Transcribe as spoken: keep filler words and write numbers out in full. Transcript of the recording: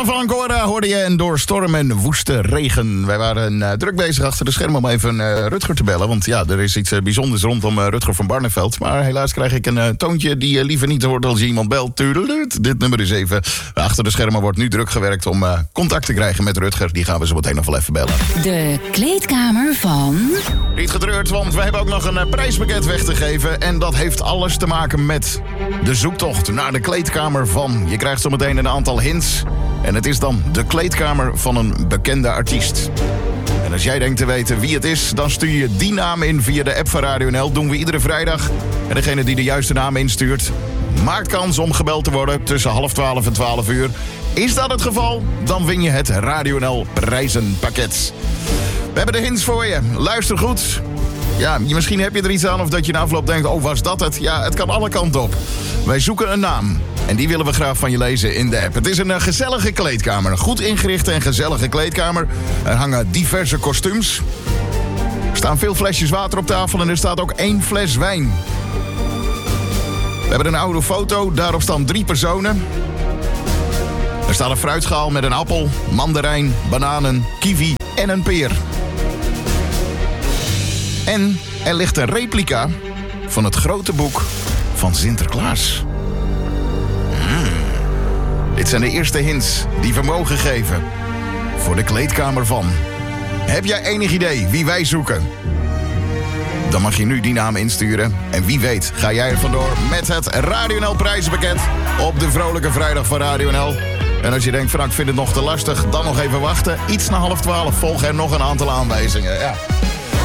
van Ancora hoorde je en door storm en woeste regen. Wij waren uh, druk bezig achter de schermen om even uh, Rutger te bellen. Want ja, er is iets uh, bijzonders rondom uh, Rutger van Barneveld. Maar helaas krijg ik een uh, toontje die je uh, liever niet hoort als je iemand belt. Tudelut. Dit nummer is even. Achter de schermen wordt nu druk gewerkt om uh, contact te krijgen met Rutger. Die gaan we zo meteen nog wel even bellen. De kleedkamer van... Niet getreurd, want we hebben ook nog een uh, prijspakket weg te geven. En dat heeft alles te maken met de zoektocht naar de kleedkamer van. Je krijgt zo meteen een aantal hints. En het is dan de kleedkamer van een bekende artiest. En als jij denkt te weten wie het is, dan stuur je die naam in via de app van Radio N L. Doen we iedere vrijdag. En degene die de juiste naam instuurt, maakt kans om gebeld te worden tussen half twaalf en twaalf uur. Is dat het geval? Dan win je het Radio N L prijzenpakket. We hebben de hints voor je. Luister goed. Ja, misschien heb je er iets aan of dat je na afloop denkt, oh, was dat het? Ja, het kan alle kanten op. Wij zoeken een naam. En die willen we graag van je lezen in de app. Het is een uh, gezellige kleedkamer. Een goed ingerichte en gezellige kleedkamer. Er hangen diverse kostuums. Er staan veel flesjes water op tafel en er staat ook één fles wijn. We hebben een oude foto. Daarop staan drie personen. Er staat een fruitschaal met een appel, mandarijn, bananen, kiwi en een peer. En er ligt een replica van het grote boek van Sinterklaas. Hmm. Dit zijn de eerste hints die we mogen geven voor de kleedkamer van. Heb jij enig idee wie wij zoeken? Dan mag je nu die naam insturen. En wie weet ga jij er vandoor met het Radio N L prijzenpakket op de vrolijke vrijdag van Radio N L. En als je denkt, Frank, vind het nog te lastig, dan nog even wachten. Iets na half twaalf volgen er nog een aantal aanwijzingen. Ja.